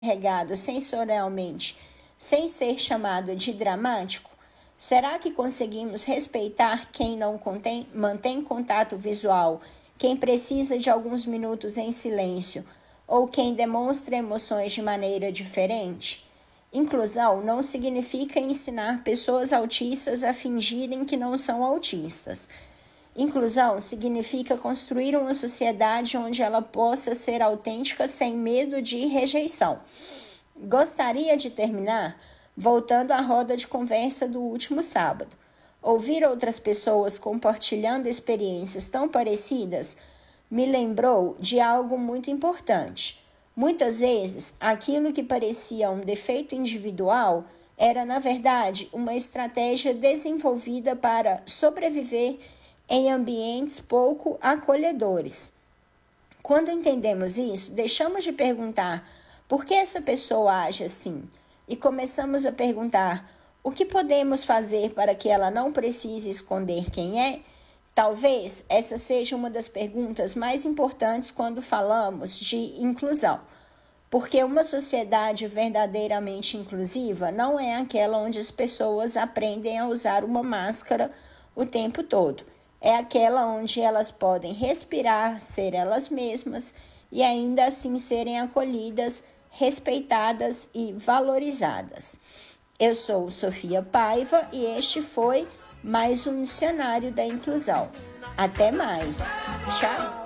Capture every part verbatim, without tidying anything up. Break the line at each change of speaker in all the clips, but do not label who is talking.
carregado sensorialmente sem ser chamado de dramático? Será que conseguimos respeitar quem não contém, mantém contato visual, quem precisa de alguns minutos em silêncio ou quem demonstra emoções de maneira diferente? Inclusão não significa ensinar pessoas autistas a fingirem que não são autistas. Inclusão significa construir uma sociedade onde ela possa ser autêntica sem medo de rejeição. Gostaria de terminar voltando à roda de conversa do último sábado. Ouvir outras pessoas compartilhando experiências tão parecidas me lembrou de algo muito importante. Muitas vezes, aquilo que parecia um defeito individual era, na verdade, uma estratégia desenvolvida para sobreviver em ambientes pouco acolhedores. Quando entendemos isso, deixamos de perguntar por que essa pessoa age assim e começamos a perguntar o que podemos fazer para que ela não precise esconder quem é. Talvez essa seja uma das perguntas mais importantes quando falamos de inclusão, porque uma sociedade verdadeiramente inclusiva não é aquela onde as pessoas aprendem a usar uma máscara o tempo todo. É aquela onde elas podem respirar, ser elas mesmas e ainda assim serem acolhidas, respeitadas e valorizadas. Eu sou Sofia Paiva e este foi mais um Dicionário da Inclusão. Até mais. Tchau.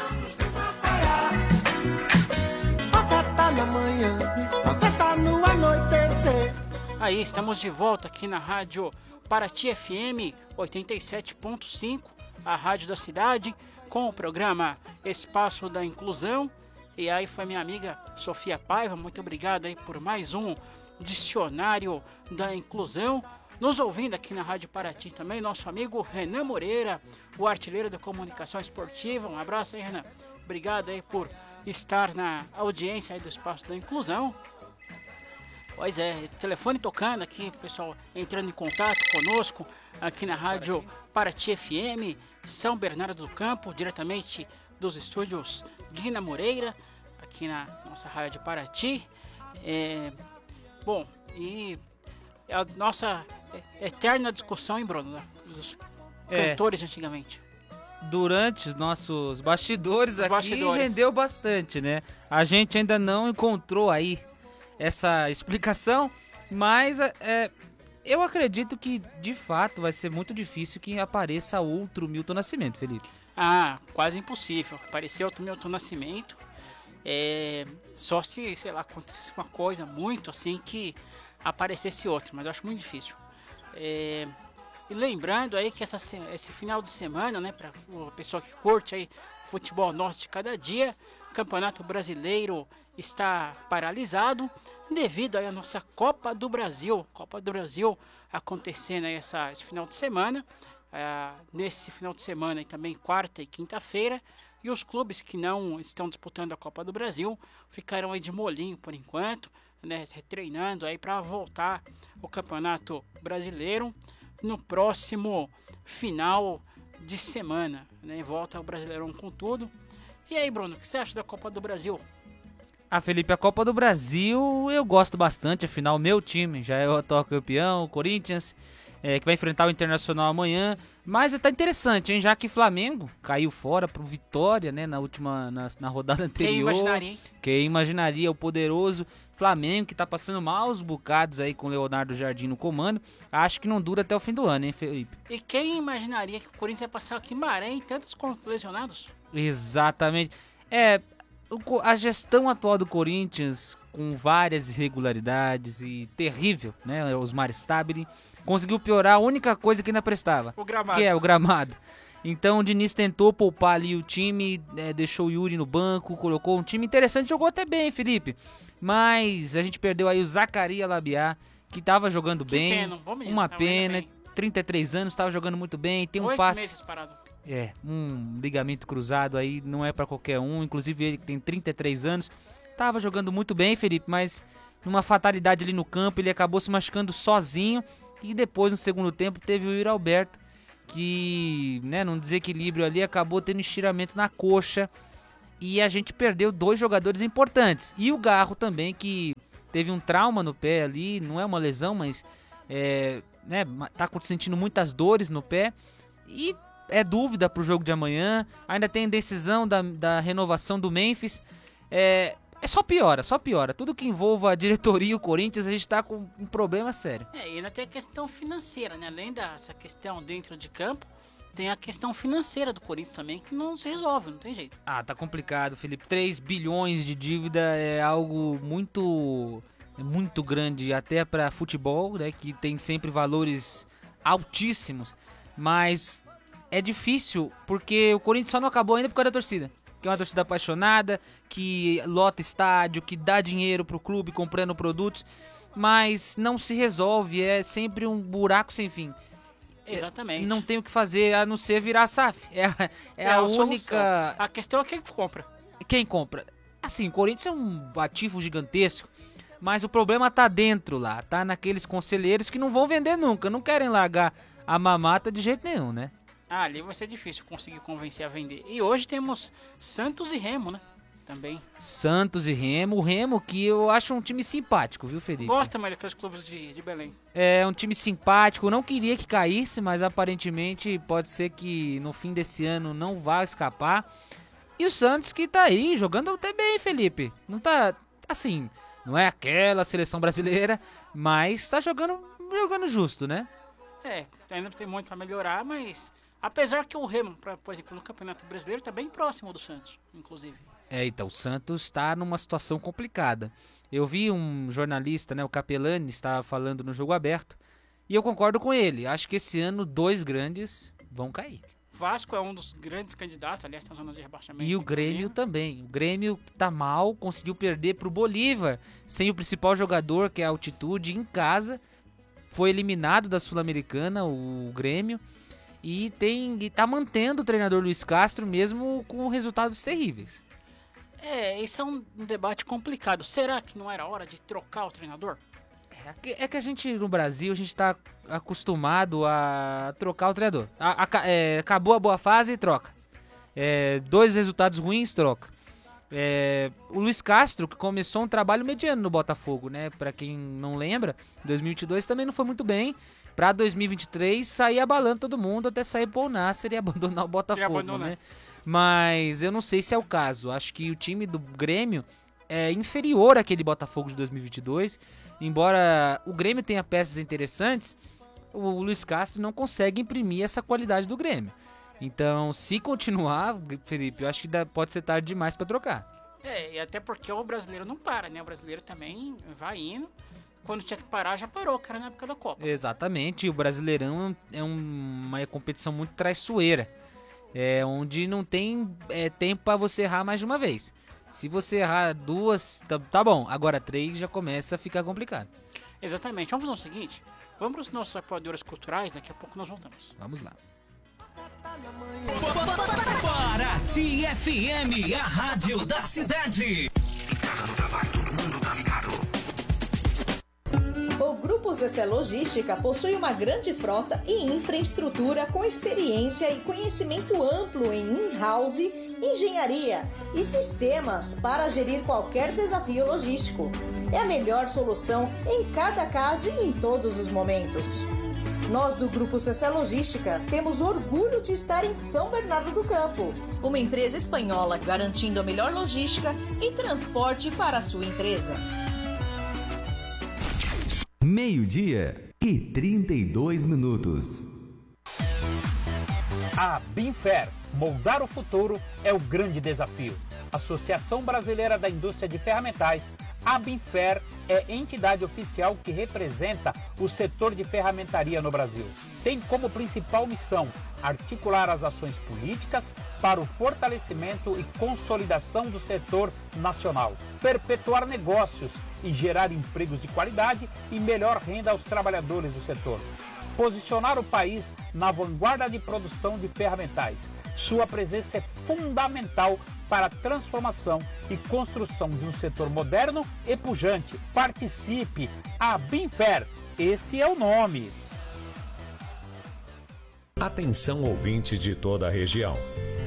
Aí, estamos de volta aqui na Rádio Paraty F M oitenta e sete ponto cinco, a rádio da cidade, com o programa Espaço da Inclusão. E aí foi minha amiga Sofia Paiva, muito obrigado aí por mais um Dicionário da Inclusão. Nos ouvindo aqui na Rádio Paraty também, nosso amigo Renan Moreira, o artilheiro da comunicação esportiva. Um abraço aí, Renan. Obrigado aí por estar na audiência aí do Espaço da Inclusão. Pois é, telefone tocando aqui, pessoal entrando em contato conosco aqui na Rádio Paraty F M, São Bernardo do Campo, diretamente dos estúdios Guina Moreira, aqui na nossa Rádio Paraty. É, bom, e a nossa eterna discussão, hein, Bruno, dos cantores é. antigamente.
Durante os nossos bastidores
os
aqui
bastidores.
rendeu bastante, né? A gente ainda não encontrou aí essa explicação, mas é, eu acredito que de fato vai ser muito difícil que apareça outro Milton Nascimento, Felipe.
Ah, quase impossível. Aparecer outro Milton Nascimento, é, só se, sei lá, acontecesse uma coisa muito assim que aparecesse outro, mas eu acho muito difícil. É, e lembrando aí que essa, esse final de semana, né, para o pessoal que curte aí futebol nosso de cada dia, o Campeonato Brasileiro está paralisado devido aí à nossa Copa do Brasil. Copa do Brasil acontecendo aí essa, esse final de semana. Uh, nesse final de semana e também quarta e quinta-feira, e os clubes que não estão disputando a Copa do Brasil ficaram aí de molinho por enquanto, né, treinando aí para voltar o Campeonato Brasileiro no próximo final de semana, né, volta o Brasileirão com tudo. E aí, Bruno, o que você acha da Copa do Brasil?
Ah, Felipe, a Copa do Brasil eu gosto bastante, afinal meu time já é o atual campeão, o Corinthians, É, que vai enfrentar o Internacional amanhã, mas tá interessante, hein? Já que Flamengo caiu fora pro Vitória, né, na última, na, na rodada anterior.
Quem imaginaria, hein?
Quem imaginaria o poderoso Flamengo, que tá passando maus bocados aí com o Leonardo Jardim no comando. Acho que não dura até o fim do ano, hein, Felipe?
E quem imaginaria que o Corinthians ia passar aqui em Maré em tantos lesionados?
Exatamente. É, a gestão atual do Corinthians, com várias irregularidades e terrível, né, Osmar Stabile, conseguiu piorar a única coisa que ainda prestava,
o gramado.
que é o gramado. Então o Diniz tentou poupar ali o time, é, deixou o Yuri no banco, colocou um time interessante, jogou até bem, Felipe. Mas a gente perdeu aí o Zacarias Labiá, que tava jogando
que
bem,
pena, bom menino,
uma
tá
pena,
bem.
trinta e três anos, tava jogando muito bem, tem um
Oito
passe...
meses parado.
É, um ligamento cruzado aí, não é pra qualquer um, inclusive ele que tem trinta e três anos, tava jogando muito bem, Felipe, mas numa fatalidade ali no campo, ele acabou se machucando sozinho. E depois, no segundo tempo, teve o Yuri Alberto, que, né, num desequilíbrio ali, acabou tendo estiramento na coxa e a gente perdeu dois jogadores importantes. E o Garro também, que teve um trauma no pé ali, não é uma lesão, mas é, né, tá sentindo muitas dores no pé. E é dúvida pro jogo de amanhã. Ainda tem decisão da, da renovação do Memphis. É, é só piora, só piora. Tudo que envolva a diretoria e o Corinthians, a gente tá com um problema sério.
É, e ainda tem a questão financeira, né? Além dessa questão dentro de campo, tem a questão financeira do Corinthians também, que não se resolve, não tem jeito.
Ah, tá complicado, Felipe. três bilhões de dívida é algo muito, muito grande, até para futebol, né, que tem sempre valores altíssimos. Mas é difícil, porque o Corinthians só não acabou ainda por causa da torcida. Que é uma torcida apaixonada, que lota estádio, que dá dinheiro pro clube comprando produtos, mas não se resolve, é sempre um buraco sem fim.
Exatamente.
Não tem o que fazer a não ser virar S A F. É, é, é a, a única...
A questão é quem compra.
Quem compra? Assim, o Corinthians é um ativo gigantesco, mas o problema tá dentro lá, tá naqueles conselheiros que não vão vender nunca, não querem largar a mamata de jeito nenhum, né?
Ah, ali vai ser difícil conseguir convencer a vender. E hoje temos Santos e Remo, né? Também.
Santos e Remo. O Remo, que eu acho um time simpático, viu, Felipe?
Gosta mais daqueles clubes de, de Belém.
É um time simpático. Eu não queria que caísse, mas aparentemente pode ser que no fim desse ano não vá escapar. E o Santos que tá aí, jogando até bem, Felipe. Não tá, assim, não é aquela seleção brasileira, mas tá jogando, jogando justo, né?
É, ainda tem muito pra melhorar, mas... Apesar que o Remo, pra, por exemplo, no Campeonato Brasileiro, tá bem próximo do Santos, inclusive.
É, então, o Santos está numa situação complicada. Eu vi um jornalista, né, o Capelani, estava falando no Jogo Aberto, e eu concordo com ele. Acho que esse ano dois grandes vão cair.
Vasco é um dos grandes candidatos, aliás, está na zona de rebaixamento.
E o Grêmio também. O Grêmio tá mal, conseguiu perder pro Bolívar, sem o principal jogador, que é a altitude, em casa. Foi eliminado da Sul-Americana, o Grêmio. E, tem, e tá mantendo o treinador Luiz Castro, mesmo com resultados terríveis.
É, esse é um debate complicado. Será que não era hora de trocar o treinador?
É que, é que a gente, no Brasil, a gente tá acostumado a trocar o treinador. A, a, é, acabou a boa fase e troca. É, dois resultados ruins, troca. É, o Luiz Castro, que começou um trabalho mediano no Botafogo, né? Pra quem não lembra, dois mil e vinte e dois também não foi muito bem. Pra dois mil e vinte e três, sair abalando todo mundo até sair Paul Nasser e abandonar o Botafogo, né? Mas eu não sei se é o caso. Acho que o time do Grêmio é inferior àquele Botafogo de dois mil e vinte e dois. Embora o Grêmio tenha peças interessantes, o Luiz Castro não consegue imprimir essa qualidade do Grêmio. Então, se continuar, Felipe, eu acho que dá, pode ser tarde demais pra trocar.
É, e até porque o brasileiro não para, né? O brasileiro também vai indo. Quando tinha que parar, já parou, que era na época da Copa.
Exatamente, o Brasileirão é um, uma competição muito traiçoeira. É onde não tem é, tempo pra você errar mais de uma vez. Se você errar duas, tá, tá bom. Agora três já começa a ficar complicado.
Exatamente. Vamos fazer o seguinte. Vamos para os nossos apoiadores culturais. Daqui a pouco nós voltamos.
Vamos lá.
Paraty F M, a rádio da cidade. Em casa, no trabalho, todo mundo tá ligado.
O Grupo Zecé Logística possui uma grande frota e infraestrutura com experiência e conhecimento amplo em in-house, engenharia e sistemas para gerir qualquer desafio logístico. É a melhor solução em cada caso e em todos os momentos. Nós do Grupo Zecé Logística temos orgulho de estar em São Bernardo do Campo, uma empresa espanhola garantindo a melhor logística e transporte para a sua empresa.
Meio-dia e trinta e dois minutos.
A Binfer, moldar o futuro é o grande desafio. Associação Brasileira da Indústria de Ferramentais, a Binfer é entidade oficial que representa o setor de ferramentaria no Brasil. Tem como principal missão articular as ações políticas para o fortalecimento e consolidação do setor nacional, perpetuar negócios e gerar empregos de qualidade e melhor renda aos trabalhadores do setor. Posicionar o país na vanguarda de produção de ferramentais. Sua presença é fundamental para a transformação e construção de um setor moderno e pujante. Participe! A Binfer, esse é o nome.
Atenção ouvintes de toda a região.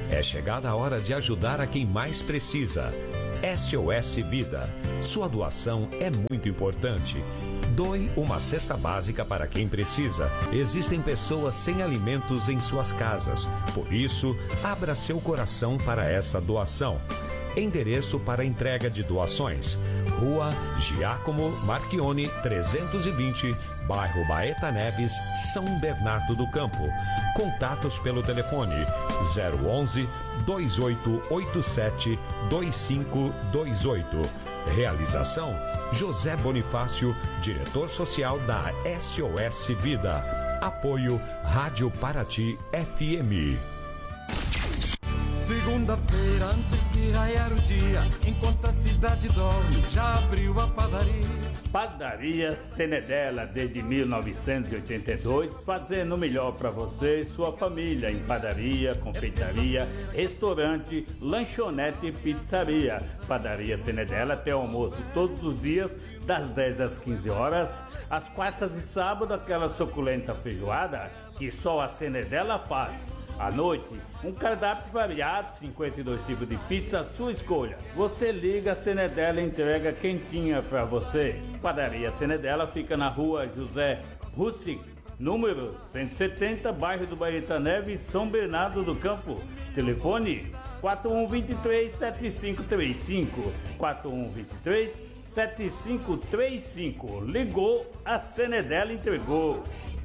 É chegada a hora de ajudar a quem mais precisa. S O S Vida. Sua doação é muito importante. Doe uma cesta básica para quem precisa. Existem pessoas sem alimentos em suas casas. Por isso, abra seu coração para essa doação. Endereço para entrega de doações: Rua Giacomo Marchione trezentos e vinte, bairro Baeta Neves, São Bernardo do Campo. Contatos pelo telefone zero onze, dois oito oito sete, dois cinco dois oito. Realização: José Bonifácio, diretor social da S O S Vida. Apoio Rádio Paraty F M.
Segunda-feira, antes de raiar o dia, enquanto a cidade dorme, já abriu a padaria.
Padaria Senedela, desde mil novecentos e oitenta e dois, fazendo o melhor para você e sua família, em padaria, confeitaria, restaurante, lanchonete e pizzaria. Padaria Senedela tem almoço todos os dias, das dez às quinze horas, às quartas e sábado, aquela suculenta feijoada que só a Senedela faz. À noite, um cardápio variado, cinquenta e dois tipos de pizza, à sua escolha. Você liga, a Senedela entrega quentinha para você. Padaria Senedela fica na rua José Russick, número cento e setenta, bairro do Baeta Neves, São Bernardo do Campo. Telefone quatro um dois três, sete cinco três cinco, quatro um dois três, sete cinco três cinco. Ligou, a Senedela entregou.